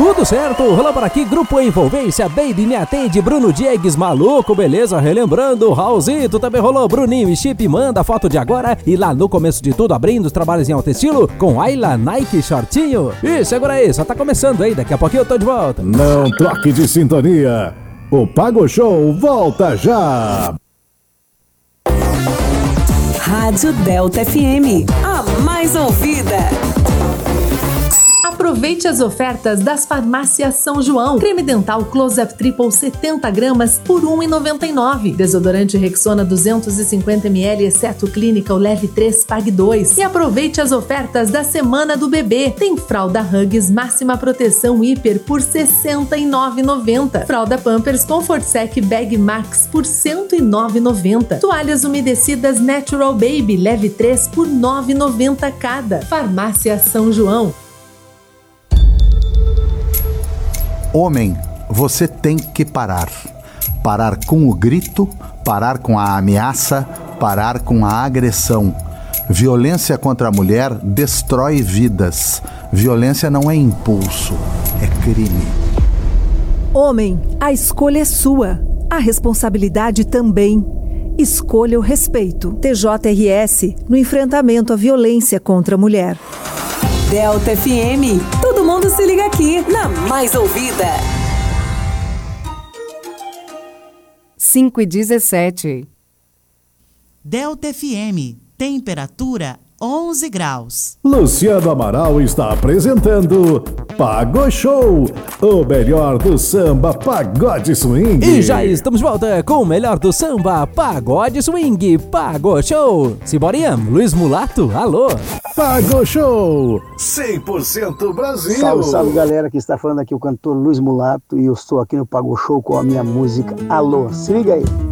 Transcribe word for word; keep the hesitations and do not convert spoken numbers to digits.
Tudo certo, rolou por aqui, Grupo Envolvência, Baby Me Atende, Bruno Diegues, Maluco, beleza, relembrando, Raulzito também rolou, Bruninho e Chip, manda foto de agora, e lá no começo de tudo, abrindo os trabalhos em alto estilo, com Ayla, Nike, Shortinho. E segura aí, só tá começando aí, daqui a pouquinho eu tô de volta. Não troque de sintonia, o Pago Show volta já. Rádio Delta F M, a mais ouvida. Aproveite as ofertas das farmácias São João. Creme dental Close-Up Triple setenta gramas por um real e noventa e nove centavos. Desodorante Rexona duzentos e cinquenta mililitros, exceto Clínica, o Leve três, Pague dois. E aproveite as ofertas da Semana do Bebê. Tem fralda Huggies Máxima Proteção Hiper por sessenta e nove reais e noventa centavos. Fralda Pampers Comfort Sec Bag Max por cento e nove reais e noventa centavos. Toalhas umedecidas Natural Baby Leve três por nove reais e noventa centavos cada. Farmácia São João. Homem, você tem que parar. Parar com o grito, parar com a ameaça, parar com a agressão. Violência contra a mulher destrói vidas. Violência não é impulso, é crime. Homem, a escolha é sua. A responsabilidade também. Escolha o respeito. T J R S no enfrentamento à violência contra a mulher. Delta F M, todo mundo se liga aqui na mais ouvida. cinco e dezessete. Delta F M, temperatura onze graus. Luciano Amaral está apresentando Pago Show, o melhor do samba pagode swing. E já estamos de volta com o melhor do samba pagode swing, Pago Show. Simborinha, Luiz Mulato, alô. Pago Show, cem por cento Brasil. Salve, salve galera, que está falando aqui o cantor Luiz Mulato e eu estou aqui no Pago Show com a minha música Alô. Se liga aí.